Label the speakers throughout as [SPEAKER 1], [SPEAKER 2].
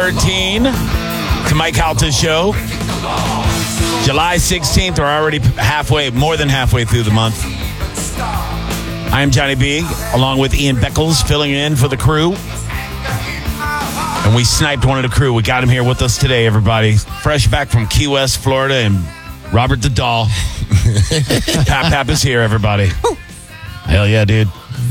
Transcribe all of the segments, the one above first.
[SPEAKER 1] 13 to Mike Calta's show. July 16th. We're already more than halfway through the month. I am Johnny B, along with Ian Beckles, filling in for the crew. And we sniped one of the crew. We got him here with us today, everybody. Fresh back from Key West, Florida, and Robert the Doll. Pap is here, everybody. Hell yeah, dude.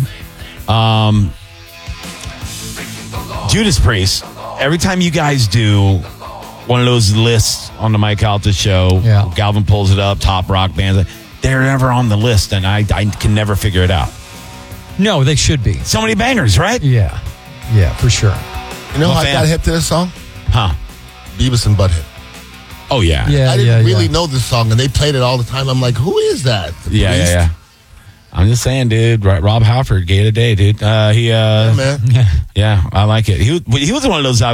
[SPEAKER 1] Judas Priest. Every time you guys do one of those lists on the Mike Calta show, Galvin pulls it up, top rock bands, they're never on the list, and I can never figure it out.
[SPEAKER 2] No, they should be.
[SPEAKER 1] So many bangers, right?
[SPEAKER 2] Yeah, for sure.
[SPEAKER 3] You know how I got hip to this song?
[SPEAKER 1] Huh?
[SPEAKER 3] Beavis and Butthead.
[SPEAKER 1] Oh, yeah.
[SPEAKER 3] I didn't really know this song, and they played it all the time. I'm like, who is that?
[SPEAKER 1] Yeah. I'm just saying, dude. Rob Halford, gay today, dude.
[SPEAKER 3] Man.
[SPEAKER 1] Yeah, I like it. He was one of those.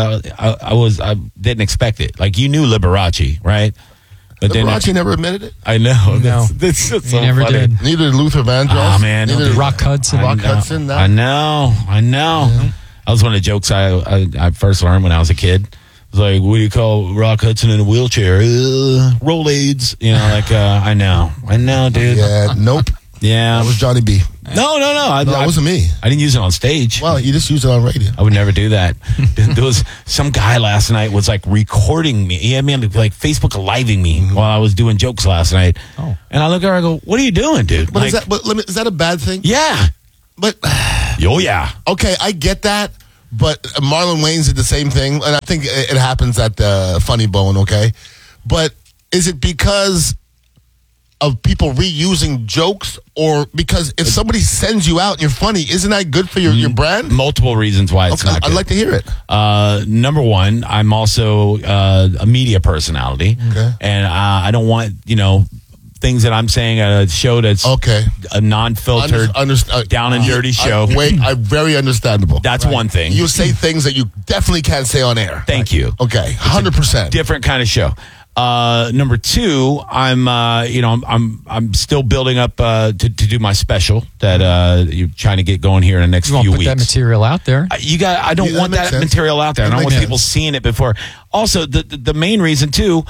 [SPEAKER 1] I didn't expect it. Like, you knew Liberace, right? But
[SPEAKER 3] Liberace never admitted it.
[SPEAKER 1] I know.
[SPEAKER 2] No,
[SPEAKER 1] that's just so
[SPEAKER 2] never
[SPEAKER 1] funny.
[SPEAKER 2] did.
[SPEAKER 3] Neither did Luther Vandross.
[SPEAKER 1] Oh man,
[SPEAKER 3] neither did
[SPEAKER 2] Rock Hudson.
[SPEAKER 3] Hudson.
[SPEAKER 1] I know.
[SPEAKER 3] Yeah.
[SPEAKER 1] That was one of the jokes I first learned when I was a kid. It was like, what do you call Rock Hudson in a wheelchair? Rolades. You know, like, I know, dude.
[SPEAKER 3] Yeah, nope.
[SPEAKER 1] Yeah.
[SPEAKER 3] That was Johnny B.
[SPEAKER 1] No.
[SPEAKER 3] That wasn't me.
[SPEAKER 1] I didn't use it on stage.
[SPEAKER 3] Well, you just use it on radio.
[SPEAKER 1] I would never do that. There was some guy last night was like recording me. He had me on like Facebook living me while I was doing jokes last night.
[SPEAKER 2] Oh.
[SPEAKER 1] And I look at her, I go, what are you doing, dude?
[SPEAKER 3] But
[SPEAKER 1] Like,
[SPEAKER 3] is that a bad thing?
[SPEAKER 1] yeah.
[SPEAKER 3] But
[SPEAKER 1] Oh, yeah.
[SPEAKER 3] okay, I get that. But Marlon Wayans did the same thing, and I think it happens at the Funny Bone. Okay, but is it because of people reusing jokes, or because if somebody sends you out and you're funny, isn't that good for your brand?
[SPEAKER 1] Multiple reasons why it's not good.
[SPEAKER 3] I'd like to hear it.
[SPEAKER 1] Number one, I'm also a media personality.
[SPEAKER 3] Okay.
[SPEAKER 1] And I don't want, things that I'm saying at a show that's a non-filtered, down and dirty show.
[SPEAKER 3] Very understandable.
[SPEAKER 1] That's one thing.
[SPEAKER 3] You say things that you definitely can't say on air.
[SPEAKER 1] Thank you.
[SPEAKER 3] Okay, 100%.
[SPEAKER 1] Different kind of show. Number two, I'm still building up to do my special that you're trying to get going here in the next few weeks.
[SPEAKER 2] You want to put that material out there?
[SPEAKER 1] I don't want that material out there. I don't want people seeing it before. Also, the main reason too,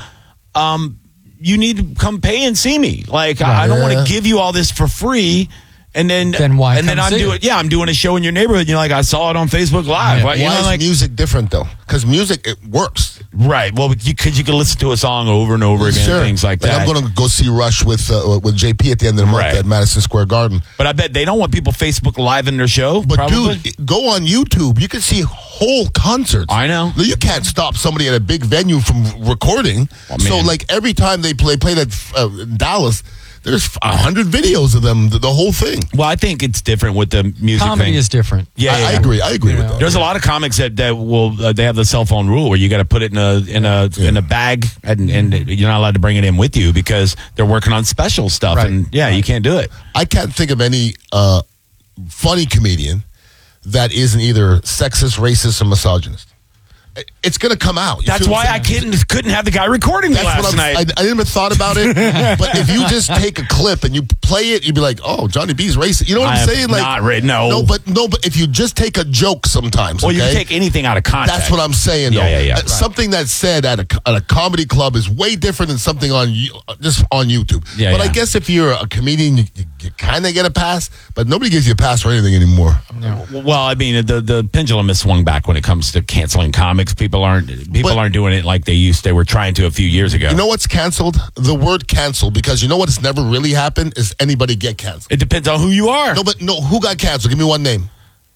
[SPEAKER 1] you need to come pay and see me. Like, I don't want to give you all this for free. And then
[SPEAKER 2] why?
[SPEAKER 1] And then I'm doing a show in your neighborhood. You're like, I saw it on Facebook Live.
[SPEAKER 3] Yeah. Why is music different though? Because music, it works.
[SPEAKER 1] Right. Well, because you can listen to a song over and over again, things like that.
[SPEAKER 3] I'm going to go see Rush with JP at the end of the month at Madison Square Garden.
[SPEAKER 1] But I bet they don't want people Facebook Live in their show.
[SPEAKER 3] But
[SPEAKER 1] probably.
[SPEAKER 3] Dude, go on YouTube. You can see whole concerts.
[SPEAKER 1] I know.
[SPEAKER 3] You can't stop somebody at a big venue from recording. So, like, every time they play that in Dallas, there's 100 videos of them, the whole thing.
[SPEAKER 1] Well, I think it's different with the music
[SPEAKER 2] Comedy
[SPEAKER 1] thing.
[SPEAKER 2] is different.
[SPEAKER 1] Yeah,
[SPEAKER 3] I agree. I agree with that.
[SPEAKER 1] There's a lot of comics that will they have the cell phone rule where you got to put it in a bag and you're not allowed to bring it in with you because they're working on special stuff and you can't do it.
[SPEAKER 3] I can't think of any funny comedian that isn't either sexist, racist, or misogynist. It's going to come out.
[SPEAKER 1] That's why I couldn't have the guy recording me last night.
[SPEAKER 3] I never thought about it. But if you just take a clip and you play it, you'd be like, "Oh, Johnny B's racist." You know what I'm saying? Like, no, but if you just take a joke sometimes,
[SPEAKER 1] you can take anything out of context.
[SPEAKER 3] That's what I'm saying.
[SPEAKER 1] Yeah.
[SPEAKER 3] Something that's said at a comedy club is way different than something just on YouTube. But I guess if you're a comedian, you kind of get a pass, but nobody gives you a pass for anything anymore.
[SPEAKER 1] No. Well, I mean, the pendulum has swung back when it comes to canceling comics. People aren't doing it like they were trying to a few years ago.
[SPEAKER 3] You know what's canceled? The word canceled, because you know what's never really happened is anybody get canceled.
[SPEAKER 1] It depends on who you are.
[SPEAKER 3] No, who got canceled? Give me one name.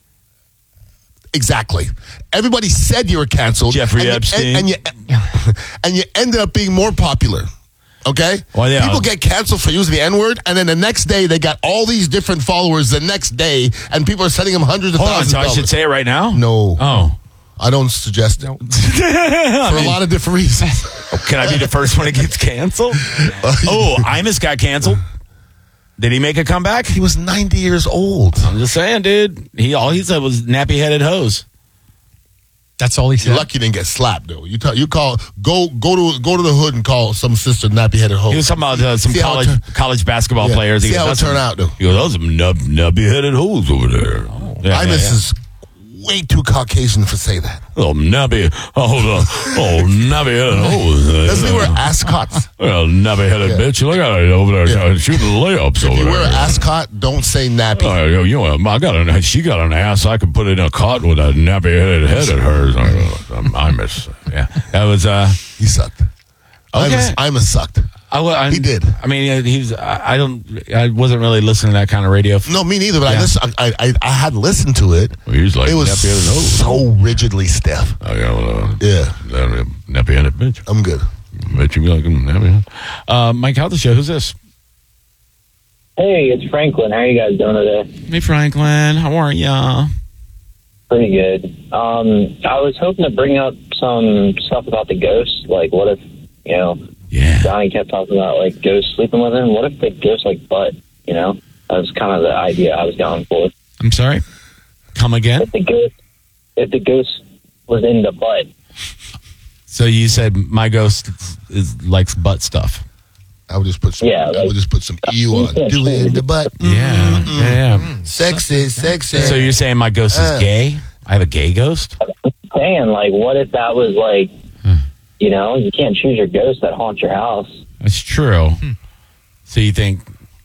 [SPEAKER 3] Exactly. Everybody said you were canceled.
[SPEAKER 1] Jeffrey Epstein.
[SPEAKER 3] And you ended up being more popular. Okay?
[SPEAKER 1] Well, yeah.
[SPEAKER 3] People get canceled for using the N-word, and then the next day they got all these different followers the next day, and people are sending them hundreds of thousands of dollars.
[SPEAKER 1] So I should say it right now?
[SPEAKER 3] No.
[SPEAKER 1] Oh.
[SPEAKER 3] I don't suggest it. For a lot of different reasons.
[SPEAKER 1] Can I be the first one that gets canceled? Imus got canceled. Did he make a comeback?
[SPEAKER 3] He was 90 years old.
[SPEAKER 1] I'm just saying, dude. All he said was nappy-headed hose.
[SPEAKER 2] That's all he said.
[SPEAKER 3] You're lucky you didn't get slapped, though. You call go to the hood and call some sister nappy-headed hoe.
[SPEAKER 1] He was talking about some college basketball players.
[SPEAKER 3] See how it turned out, though.
[SPEAKER 1] He goes, those are nappy-headed hoes over there.
[SPEAKER 3] Imus is way too Caucasian to say that.
[SPEAKER 1] Oh, nubby. Nubby-headed.
[SPEAKER 3] Doesn't he wear ascots?
[SPEAKER 1] Well, nubby-headed bitch. Look at her over there shooting layups over
[SPEAKER 3] If you
[SPEAKER 1] there.
[SPEAKER 3] wear an ascot, don't say nappy.
[SPEAKER 1] She got an ass. I could put it in a cot with a nappy-headed head of hers. I miss. Yeah, that was.
[SPEAKER 3] He sucked.
[SPEAKER 1] Okay.
[SPEAKER 3] I'm a sucked. He did.
[SPEAKER 1] I mean, he's. I wasn't really listening to that kind of radio.
[SPEAKER 3] No, me neither. But
[SPEAKER 1] Yeah.
[SPEAKER 3] I had listened to it.
[SPEAKER 1] Well, he's like
[SPEAKER 3] It was
[SPEAKER 1] nappy-headed.
[SPEAKER 3] so rigidly stiff.
[SPEAKER 1] Oh yeah, well,
[SPEAKER 3] Yeah,
[SPEAKER 1] nappy-headed bitch.
[SPEAKER 3] I'm good.
[SPEAKER 1] Bet you be like nappy-headed. Mike, how the show? Who's this?
[SPEAKER 4] Hey, it's Franklin. How are you guys doing today?
[SPEAKER 1] Hey, Franklin. How are ya?
[SPEAKER 4] Pretty good. I was hoping to bring up some stuff about the ghost. Like, what if,
[SPEAKER 1] Yeah.
[SPEAKER 4] Johnny kept talking about, like, ghosts sleeping with him? What if the ghost, like, butt, That was kind of the idea I was going for.
[SPEAKER 1] I'm sorry. Come again.
[SPEAKER 4] If the ghost was in the butt.
[SPEAKER 1] So you said my ghost likes butt stuff.
[SPEAKER 3] I would just put some.
[SPEAKER 4] Yeah,
[SPEAKER 3] I would just put some ew on. Do it in the butt.
[SPEAKER 1] Yeah.
[SPEAKER 3] Sexy.
[SPEAKER 1] So you're saying my ghost is gay? I have a gay ghost?
[SPEAKER 4] Saying, like, what if that was, like, you can't choose your ghost that haunts your house.
[SPEAKER 1] That's true. So you think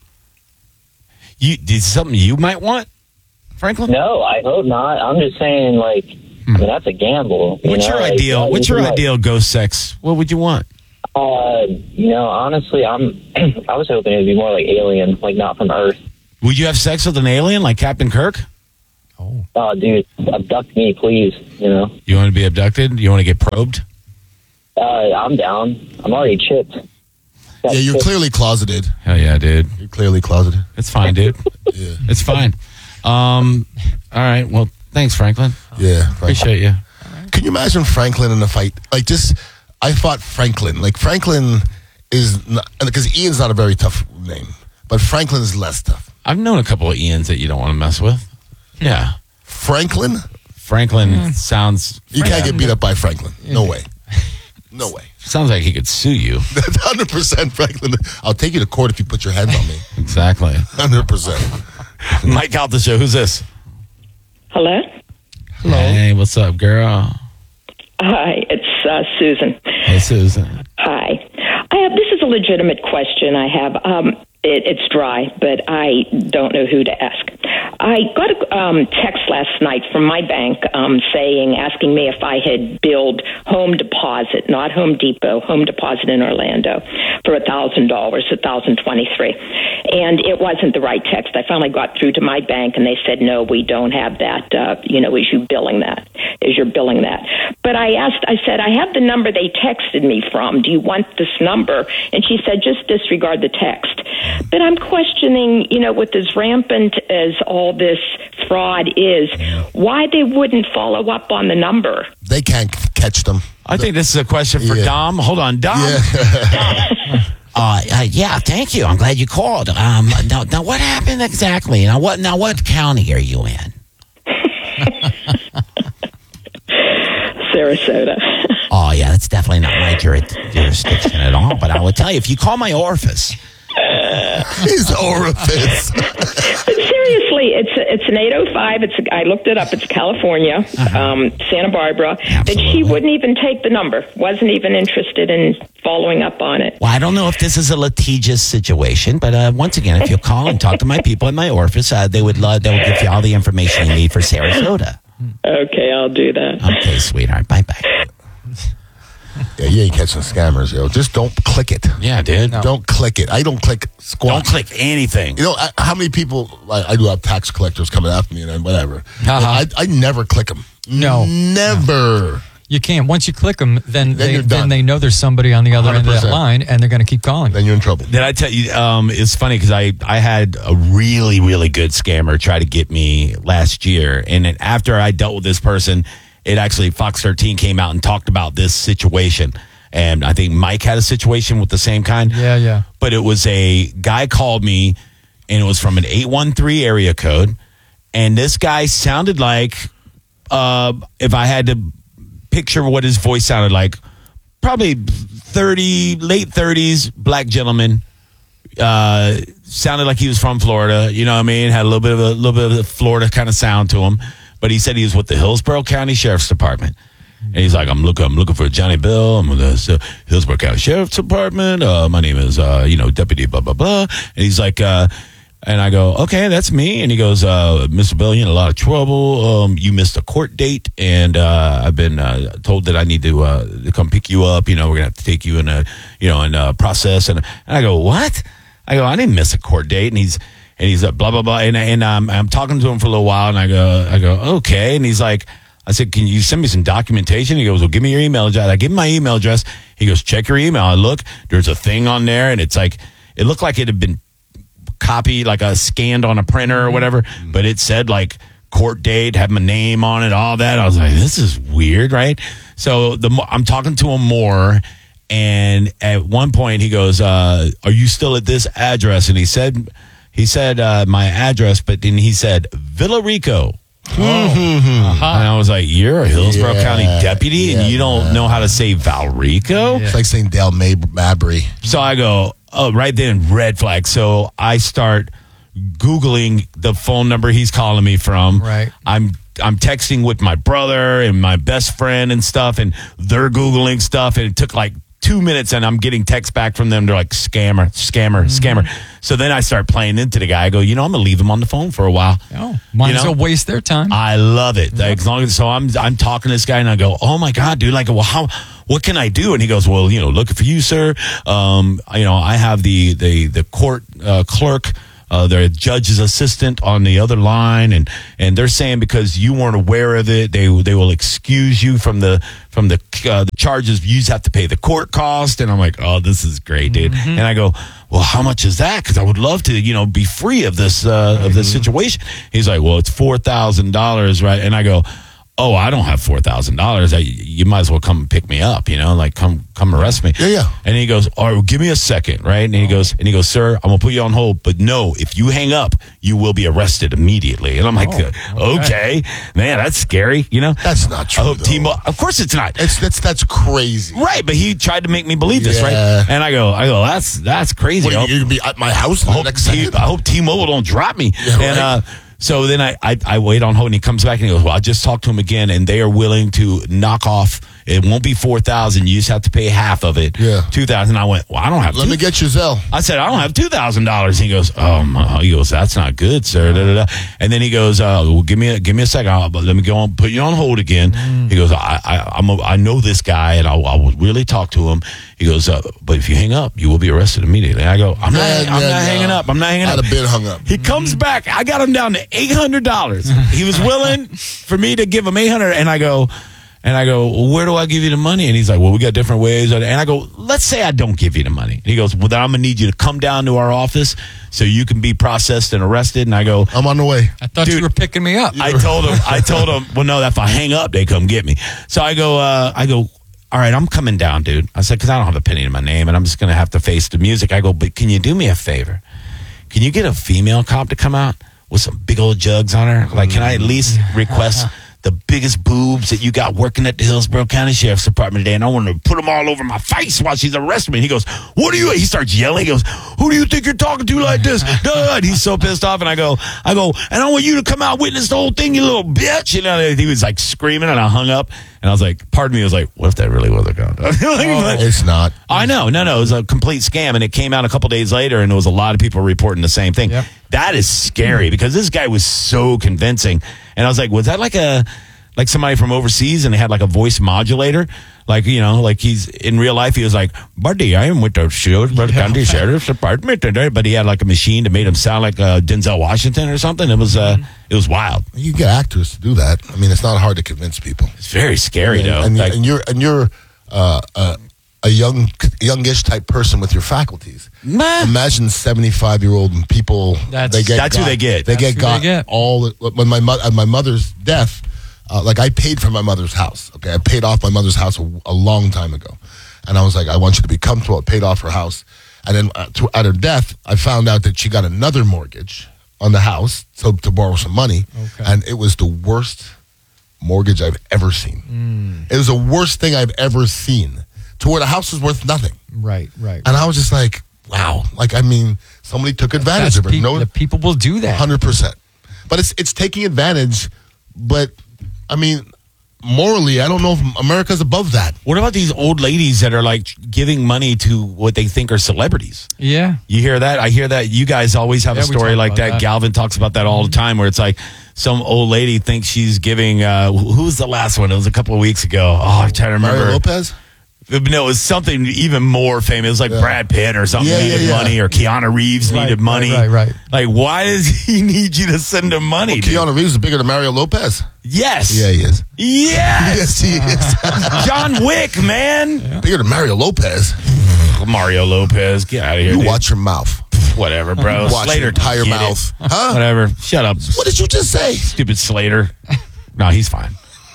[SPEAKER 1] is something you might want, Franklin?
[SPEAKER 4] No, I hope not. I'm just saying, like, that's a gamble.
[SPEAKER 1] What's your ideal? What's your ideal ghost sex? What would you want?
[SPEAKER 4] Honestly, I was hoping it'd be more like alien, like not from Earth.
[SPEAKER 1] Would you have sex with an alien like Captain Kirk?
[SPEAKER 4] Oh, dude, abduct me, please.
[SPEAKER 1] You want to be abducted? You want to get probed?
[SPEAKER 4] I'm down. I'm already chipped.
[SPEAKER 3] Yeah, you're clearly closeted.
[SPEAKER 1] Hell yeah, dude.
[SPEAKER 3] You're clearly closeted.
[SPEAKER 1] It's fine, dude.
[SPEAKER 3] Yeah.
[SPEAKER 1] It's fine. All right. Well, thanks, Franklin.
[SPEAKER 3] Yeah.
[SPEAKER 1] Appreciate you.
[SPEAKER 3] Can you imagine Franklin in a fight? Like, I fought Franklin. Like, Franklin is not, because Ian's not a very tough name, but Franklin is less tough.
[SPEAKER 1] I've known a couple of Ians that you don't want to mess with. Yeah.
[SPEAKER 3] Franklin?
[SPEAKER 1] Franklin sounds...
[SPEAKER 3] You can't get beat up by Franklin. No way. No way.
[SPEAKER 1] Sounds like he could sue you.
[SPEAKER 3] That's 100% Franklin. I'll take you to court if you put your hands on me.
[SPEAKER 1] Exactly.
[SPEAKER 3] 100%.
[SPEAKER 1] Mike out the show. Who's this?
[SPEAKER 5] Hello?
[SPEAKER 1] Hey, what's up, girl?
[SPEAKER 5] Hi, it's Susan.
[SPEAKER 1] Hey, Susan.
[SPEAKER 5] Hi. This is a legitimate question I have. It's dry, but I don't know who to ask. I got a text last night from my bank asking me if I had billed Home Deposit, not Home Depot, Home Deposit in Orlando, for $1,000, $1,023. And it wasn't the right text. I finally got through to my bank, and they said, no, we don't have that. Is you're billing that. But I said, I have the number they texted me from. Do you want this number? And she said, just disregard the text. But I'm questioning, with as rampant as all this fraud is, why they wouldn't follow up on the number.
[SPEAKER 3] They can't catch them.
[SPEAKER 1] I think this is a question for Dom. Hold on, Dom.
[SPEAKER 6] Yeah, thank you. I'm glad you called. Now what happened exactly? Now what county are you in?
[SPEAKER 5] Sarasota.
[SPEAKER 6] Oh, yeah, that's definitely not my jurisdiction at all. But I will tell you, if you call my orifice.
[SPEAKER 3] His orifice.
[SPEAKER 5] But seriously, it's an 805. I looked it up. It's California, Santa Barbara.
[SPEAKER 6] Absolutely.
[SPEAKER 5] But she wouldn't even take the number. Wasn't even interested in following up on it.
[SPEAKER 6] Well, I don't know if this is a litigious situation, but once again, if you call and talk to my people at my orifice, they will give you all the information you need for Sarasota.
[SPEAKER 5] Okay, I'll do that.
[SPEAKER 6] Okay, sweetheart. Bye-bye.
[SPEAKER 3] Yeah, you ain't catching scammers, yo. Just don't click it.
[SPEAKER 1] Yeah, dude.
[SPEAKER 3] Don't click it. I don't click squat.
[SPEAKER 1] Don't click anything.
[SPEAKER 3] How many people, I do have tax collectors coming after me and whatever. I never click them.
[SPEAKER 2] No.
[SPEAKER 3] Never.
[SPEAKER 2] You can't. Once you click them, then
[SPEAKER 3] you're done.
[SPEAKER 2] they know there's somebody on the other end of that
[SPEAKER 3] 100%.
[SPEAKER 2] line, and they're going to keep calling.
[SPEAKER 3] Then you're in trouble.
[SPEAKER 1] Did I tell you? It's funny because I had a really, really good scammer try to get me last year. And then after I dealt with this person, it actually, Fox 13 came out and talked about this situation. And I think Mike had a situation with the same kind.
[SPEAKER 2] Yeah.
[SPEAKER 1] But it was a guy called me, and it was from an 813 area code. And this guy sounded like, if I had to picture what his voice sounded like, probably late 30s, black gentleman. Sounded like he was from Florida. You know what I mean? Had a little bit of a Florida kind of sound to him. but he said he was with the Hillsborough County Sheriff's Department. And he's like, I'm looking for Johnny Bill. I'm with the Hillsborough County Sheriff's Department. My name is, Deputy blah, blah, blah. And he's like, and I go, okay, that's me. And he goes, Mr. Bill, you're in a lot of trouble. You missed a court date, and I've been told that I need to come pick you up. We're going to have to take you in a process. And I go, what? I go, I didn't miss a court date. And he's blah, blah, blah. And I'm talking to him for a little while, and I go, okay. And he's like, I said, can you send me some documentation? He goes, well, give me your email address. I give him my email address. He goes, check your email. I look, there's a thing on there, and it's like, it looked like it had been copied, like scanned on a printer or whatever, but it said like court date, had my name on it, all that. I was like, this is weird, right? So I'm talking to him more, and at one point he goes, are you still at this address? And he said my address, but then he said Villa Rico. And I was like, you're a Hillsborough County deputy and you don't know how to say Valrico?
[SPEAKER 3] It's like saying Dale Mabry.
[SPEAKER 1] So I go, oh, right then, red flag. So I start Googling the phone number he's calling me from.
[SPEAKER 2] Right.
[SPEAKER 1] I'm texting with my brother and my best friend and stuff, and they're Googling stuff, and it took like 2 minutes, and I'm getting texts back from them. They're like, scammer. So then I start playing into the guy. I go, I'm going to leave him on the phone for a while.
[SPEAKER 2] Oh, might as well waste their time.
[SPEAKER 1] I love it. Like, as long as, so I'm talking to this guy, and I go, oh my God, dude. Like, well, what can I do? And he goes, well, looking for you, sir. I have the court clerk, their judge's assistant on the other line, and they're saying because you weren't aware of it, they will excuse you from the charges. You just have to pay the court cost. And I'm like, oh, this is great, dude. And I go, well, how much is that? Because I would love to, be free of this situation. He's like, well, it's $4,000, right? And I go, oh, I don't have $4,000. You might as well come pick me up, like come arrest me.
[SPEAKER 3] Yeah. And
[SPEAKER 1] he goes, all right, give me a second, right? And he goes, sir, I'm gonna put you on hold, but no, if you hang up, you will be arrested immediately. And I'm like, okay, man, that's scary,
[SPEAKER 3] That's not true.
[SPEAKER 1] Of course it's not.
[SPEAKER 3] That's crazy,
[SPEAKER 1] right? But he tried to make me believe this, right? And I go, that's crazy.
[SPEAKER 3] What, you're gonna be at my house next second?
[SPEAKER 1] I hope T-Mobile don't drop me.
[SPEAKER 3] Yeah, right.
[SPEAKER 1] And so then I wait on hold, and he comes back and he goes, well, I just talked to him again, and they are willing to knock off. It won't be $4,000. You just have to pay half of it.
[SPEAKER 3] Yeah.
[SPEAKER 1] $2,000. I went, well, I don't have.
[SPEAKER 3] Let me get your Zelle.
[SPEAKER 1] I said, I don't have $2,000. He goes, he goes, that's not good, sir. And then he goes, well, give me a second. Let me go on, put you on hold again. He goes, I know this guy, and I will really talk to him. He goes, but if you hang up, you will be arrested immediately. And I go, I'm not hanging up. I'm not hanging up.
[SPEAKER 3] I'd have been hung up.
[SPEAKER 1] He comes back. I got him down to $800. He was willing for me to give him $800, and I go, well, where do I give you the money? And he's like, well, we got different ways. And I go, let's say I don't give you the money. And he goes, well, then I'm going to need you to come down to our office so you can be processed and arrested. And I go,
[SPEAKER 3] I'm on the way.
[SPEAKER 2] I thought you were picking me up.
[SPEAKER 1] I told him, well, no, if I hang up, they come get me. So I go, all right, I'm coming down, dude. I said, because I don't have a penny in my name, and I'm just going to have to face the music. I go, but can you do me a favor? Can you get a female cop to come out with some big old jugs on her? Like, can I at least request the biggest boobs that you got working at the Hillsborough County Sheriff's Department today, and I want to put them all over my face while she's arresting me. And he goes, what are you? He starts yelling. He goes, who do you think you're talking to like this? And he's so pissed off. And I go, and I want you to come out witness the whole thing, you little bitch. He was like screaming, and I hung up. And I was like, part of me was like, what if that really was a gun?
[SPEAKER 3] It's not.
[SPEAKER 1] I know. No. It was a complete scam. And it came out a couple days later, and there was a lot of people reporting the same thing. Yep. That is scary because this guy was so convincing. And I was like, was that like somebody from overseas, and they had like a voice modulator? Like, like he's in real life, he was like, buddy, I am with the Hillsborough County Sheriff's Department today. But he had like a machine to make him sound like Denzel Washington or something. It was wild.
[SPEAKER 3] You get actors to do that. I mean, it's not hard to convince people.
[SPEAKER 1] It's very scary, though.
[SPEAKER 3] And you're a youngish type person with your faculties. Imagine 75-year-old people.
[SPEAKER 1] That's who they get.
[SPEAKER 3] They get all. When my mother's death, I paid for my mother's house. Okay, I paid off my mother's house a long time ago, and I was like, I want you to be comfortable. I paid off her house, and then at her death, I found out that she got another mortgage on the house to borrow some money, and it was the worst mortgage I've ever seen. It was the worst thing I've ever seen. To where the house was worth nothing.
[SPEAKER 2] Right.
[SPEAKER 3] And I was just like, wow. Somebody took advantage of her.
[SPEAKER 2] The people will do that.
[SPEAKER 3] 100%. But it's taking advantage But, I mean, morally, I don't know if America's above that.
[SPEAKER 1] What about these old ladies that are like giving money to what they think are celebrities?
[SPEAKER 2] Yeah.
[SPEAKER 1] You hear that? I hear that. You guguys always have a
[SPEAKER 2] we
[SPEAKER 1] story
[SPEAKER 2] talk
[SPEAKER 1] like
[SPEAKER 2] about
[SPEAKER 1] that.
[SPEAKER 2] that.
[SPEAKER 1] Galvin talks about that all the time, where it's like some old lady thinks she's giving. Who's the last one? It was a couple of weeks ago. Oh, I'm trying to remember.
[SPEAKER 3] Mario Lopez?
[SPEAKER 1] No, it was something even more famous. It was like Brad Pitt or something needed money, or Keanu Reeves needed money.
[SPEAKER 2] Right.
[SPEAKER 1] Like, why does he need you to send him money? dude?
[SPEAKER 3] Keanu Reeves is bigger than Mario Lopez.
[SPEAKER 1] Yes.
[SPEAKER 3] Yeah, he is.
[SPEAKER 1] Yes.
[SPEAKER 3] Yes, he is.
[SPEAKER 1] John Wick, man.
[SPEAKER 3] Bigger than Mario Lopez.
[SPEAKER 1] Mario Lopez, get out of here.
[SPEAKER 3] You
[SPEAKER 1] dude.
[SPEAKER 3] watch your mouth.
[SPEAKER 1] Whatever, bro.
[SPEAKER 3] Watch
[SPEAKER 1] Slater,
[SPEAKER 3] your entire
[SPEAKER 1] get it.
[SPEAKER 3] mouth. Huh?
[SPEAKER 1] Whatever. Shut up.
[SPEAKER 3] What did you just say?
[SPEAKER 1] Stupid Slater. No, he's fine.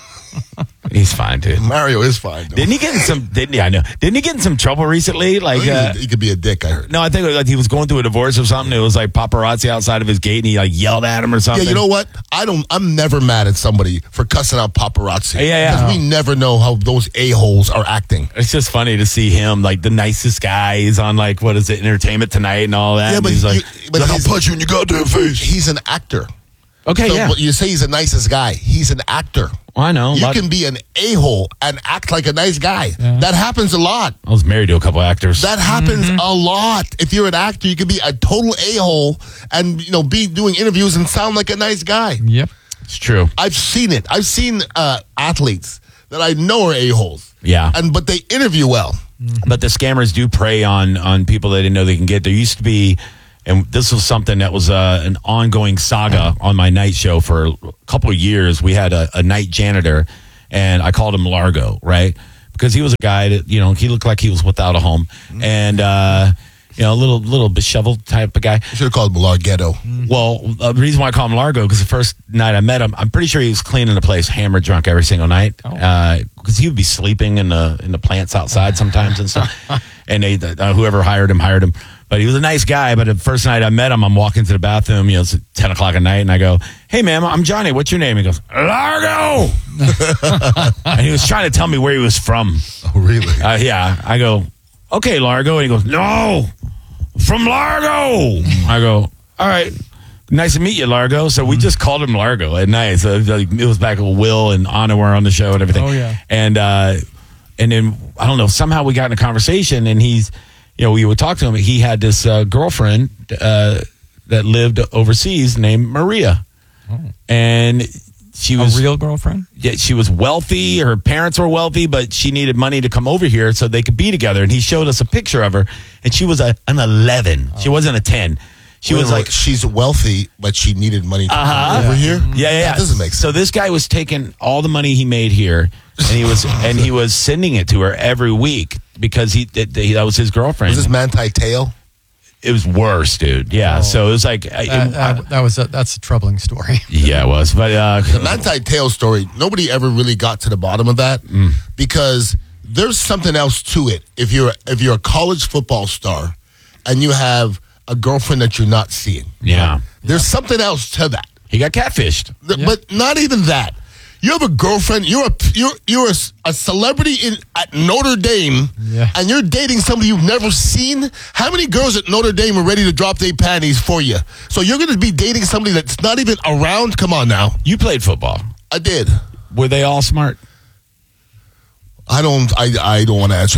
[SPEAKER 1] He's fine, dude.
[SPEAKER 3] Mario is fine. Though.
[SPEAKER 1] Didn't he get in some? Didn't he get in some trouble recently? Like,
[SPEAKER 3] He could be a dick, I heard.
[SPEAKER 1] no, I think it was like he was going through a divorce or something. It was like paparazzi outside of his gate, and he like yelled at him or something.
[SPEAKER 3] Yeah, you know what? I'm never mad at somebody for cussing out paparazzi.
[SPEAKER 1] Yeah.
[SPEAKER 3] Because we never know how those a-holes are acting.
[SPEAKER 1] It's just funny to see him, like the nicest guy. He's on like what is it, Entertainment Tonight and all that.
[SPEAKER 3] Yeah,
[SPEAKER 1] and
[SPEAKER 3] but
[SPEAKER 1] he's like,
[SPEAKER 3] I'll punch you in your goddamn face. He's an actor.
[SPEAKER 1] okay,
[SPEAKER 3] So
[SPEAKER 1] yeah,
[SPEAKER 3] but you say he's the nicest guy. He's an actor.
[SPEAKER 1] well, I know.
[SPEAKER 3] You can be an a-hole and act like a nice guy. That happens a lot.
[SPEAKER 1] I was married to a couple actors.
[SPEAKER 3] That happens a lot. If you're an actor, you can be a total a-hole and be doing interviews and sound like a nice guy.
[SPEAKER 2] Yep.
[SPEAKER 1] It's true.
[SPEAKER 3] I've seen it. I've seen athletes that I know are a-holes.
[SPEAKER 1] Yeah.
[SPEAKER 3] But they interview well.
[SPEAKER 1] But the scammers do prey on people they didn't know they can get. There used to be, and this was something that was an ongoing saga on my night show for a couple of years. We had a night janitor, and I called him Largo, right? Because he was a guy that, he looked like he was without a home. And, a little disheveled type of guy.
[SPEAKER 3] You should have called him Larghetto.
[SPEAKER 1] Well, the reason why I call him Largo, because the first night I met him, I'm pretty sure he was cleaning the place, hammered drunk every single night. Because he would be sleeping in the plants outside sometimes and stuff. And whoever hired him. But he was a nice guy. But the first night I met him, I'm walking to the bathroom. It's 10 o'clock at night, and I go, "Hey, ma'am, I'm Johnny. What's your name?" He goes, "Largo." And he was trying to tell me where he was from.
[SPEAKER 3] Oh, really?
[SPEAKER 1] Yeah. I go, "Okay, Largo." And he goes, "No, from Largo." I go, "All right. Nice to meet you, Largo." So we just called him Largo at night. So it was back when Will and Anna were on the show and everything.
[SPEAKER 2] Oh, yeah.
[SPEAKER 1] And then, I don't know, somehow we got in a conversation, and he's, we would talk to him. He had this girlfriend that lived overseas named Maria. Oh. And she was
[SPEAKER 2] a real girlfriend?
[SPEAKER 1] Yeah, she was wealthy. Her parents were wealthy, but she needed money to come over here so they could be together. And he showed us a picture of her, and she was an 11. She wasn't a 10. She was like,
[SPEAKER 3] she's wealthy, but she needed money to come over here.
[SPEAKER 1] Yeah.
[SPEAKER 3] That doesn't make sense.
[SPEAKER 1] So this guy was taking all the money he made here, and he was sending it to her every week because that was his girlfriend.
[SPEAKER 3] Was this Manti Te'o?
[SPEAKER 1] It was worse, dude. Yeah. So it was like
[SPEAKER 2] that's a troubling story.
[SPEAKER 1] Yeah, it was. But
[SPEAKER 3] the Manti Te'o story, nobody ever really got to the bottom of that because there's something else to it. If you're a college football star and you have a girlfriend that you're not seeing, there's something else to that.
[SPEAKER 1] He got catfished,
[SPEAKER 3] but not even that. You have a girlfriend. You're a celebrity at Notre Dame, and you're dating somebody you've never seen. How many girls at Notre Dame are ready to drop their panties for you? So you're going to be dating somebody that's not even around? Come on now.
[SPEAKER 1] You played football.
[SPEAKER 3] I did.
[SPEAKER 1] Were they all smart?
[SPEAKER 3] I don't want to answer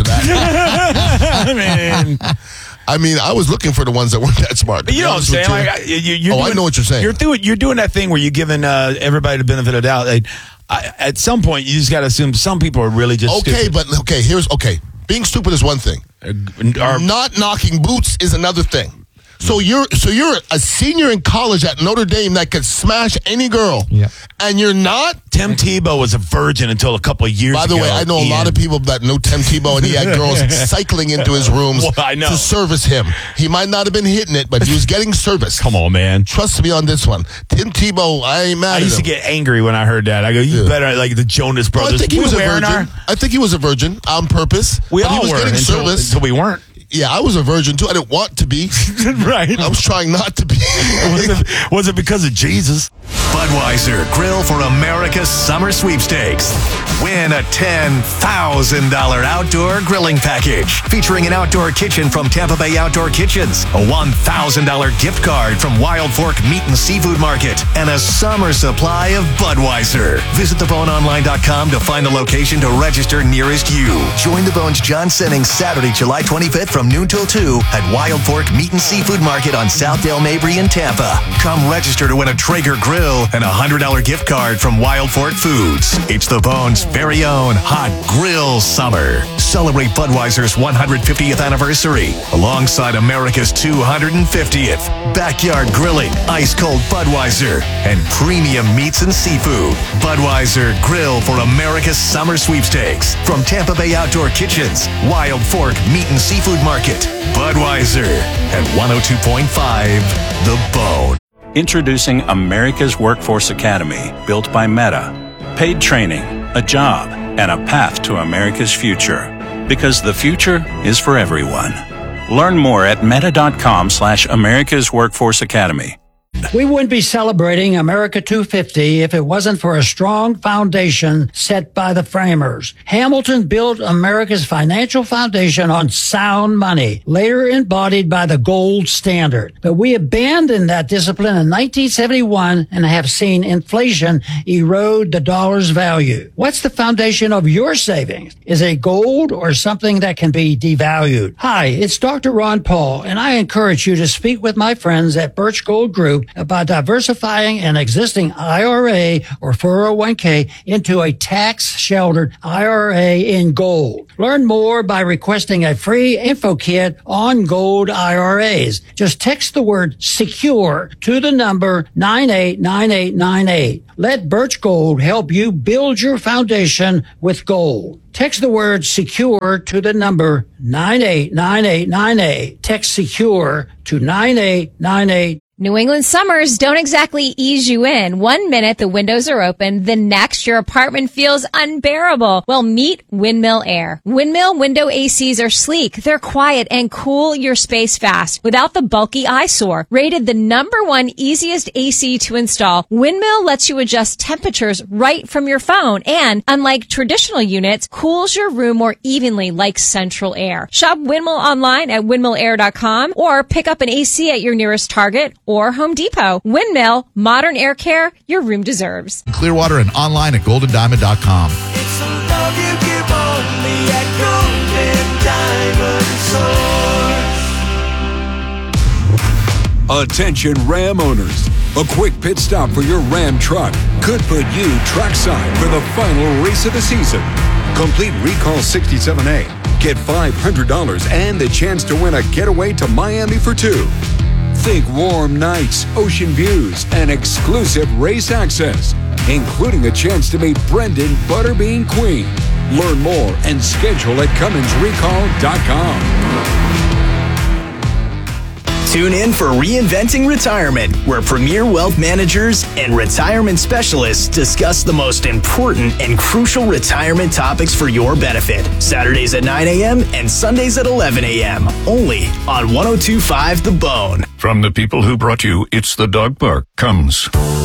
[SPEAKER 3] that. I mean, I was looking for the ones that weren't that smart.
[SPEAKER 1] You know what I'm saying?
[SPEAKER 3] I know what you're saying.
[SPEAKER 1] You're doing that thing where you're giving everybody the benefit of the doubt. At some point, you just got to assume some people are really just stupid.
[SPEAKER 3] But being stupid is one thing. Not knocking boots is another thing. So you're a senior in college at Notre Dame that could smash any girl, and you're not.
[SPEAKER 1] Tim Tebow was a virgin until a couple of years ago.
[SPEAKER 3] By the way, I know a lot of people that know Tim Tebow, and he had girls cycling into his rooms to service him. He might not have been hitting it, but he was getting service.
[SPEAKER 1] Come on, man.
[SPEAKER 3] Trust me on this one. Tim Tebow, I ain't mad at him.
[SPEAKER 1] I used to get angry when I heard that. I go, you better, like the Jonas Brothers.
[SPEAKER 3] I think he was a virgin. I think he was a virgin on purpose.
[SPEAKER 1] We all
[SPEAKER 3] were
[SPEAKER 1] getting service until we weren't.
[SPEAKER 3] Yeah, I was a virgin too. I didn't want to be.
[SPEAKER 1] Right.
[SPEAKER 3] I was trying not to be.
[SPEAKER 1] Was it because of Jesus?
[SPEAKER 7] Budweiser Grill for America's Summer Sweepstakes. Win a $10,000 outdoor grilling package featuring an outdoor kitchen from Tampa Bay Outdoor Kitchens, a $1,000 gift card from Wild Fork Meat and Seafood Market, and a summer supply of Budweiser. Visit theboneonline.com to find the location to register nearest you. Join the Bones John Sennings Saturday, July 25th from noon till 2 at Wild Fork Meat and Seafood Market on Southdale Mabry in Tampa. Come register to win a Traeger grill and a $100 gift card from Wild Fork Foods. It's the Bones' very own hot grill summer. Celebrate Budweiser's 150th anniversary alongside America's 250th. Backyard grilling, ice-cold Budweiser, and premium meats and seafood. Budweiser Grill for America's Summer Sweepstakes. From Tampa Bay Outdoor Kitchens, Wild Fork Meat and Seafood Market. Budweiser at 102.5 The Bone.
[SPEAKER 8] Introducing America's Workforce Academy, built by Meta. Paid training, a job, and a path to America's future. Because the future is for everyone. Learn more at meta.com/America's Workforce Academy.
[SPEAKER 9] We wouldn't be celebrating America 250 if it wasn't for a strong foundation set by the framers. Hamilton built America's financial foundation on sound money, later embodied by the gold standard. But we abandoned that discipline in 1971 and have seen inflation erode the dollar's value. What's the foundation of your savings? Is it gold or something that can be devalued? Hi, it's Dr. Ron Paul, and I encourage you to speak with my friends at Birch Gold Group about diversifying an existing IRA or 401k into a tax-sheltered IRA in gold. Learn more by requesting a free info kit on gold IRAs. Just text the word SECURE to the number 989898. Let Birch Gold help you build your foundation with gold. Text the word SECURE to the number 989898. Text SECURE to 989898.
[SPEAKER 10] New England summers don't exactly ease you in. 1 minute the windows are open, the next your apartment feels unbearable. Well, meet Windmill Air. Windmill window ACs are sleek, they're quiet, and cool your space fast without the bulky eyesore. Rated the #1 easiest AC to install, Windmill lets you adjust temperatures right from your phone and, unlike traditional units, cools your room more evenly like central air. Shop Windmill online at windmillair.com or pick up an AC at your nearest Target or Home Depot. Windmill, modern air care your room deserves.
[SPEAKER 11] Clearwater and online at goldendiamond.com.
[SPEAKER 12] It's the love you give only at Golden Diamond Source.
[SPEAKER 13] Attention Ram owners. A quick pit stop for your Ram truck could put you trackside for the final race of the season. Complete Recall 67A. Get $500 and the chance to win a getaway to Miami for 2. Think warm nights, ocean views, and exclusive race access, including a chance to meet Brendan Butterbean Queen. Learn more and schedule at CumminsRecall.com.
[SPEAKER 14] Tune in for Reinventing Retirement, where premier wealth managers and retirement specialists discuss the most important and crucial retirement topics for your benefit. Saturdays at 9 a.m. and Sundays at 11 a.m. Only on 102.5 The Bone.
[SPEAKER 15] From the people who brought you It's the Dog Park comes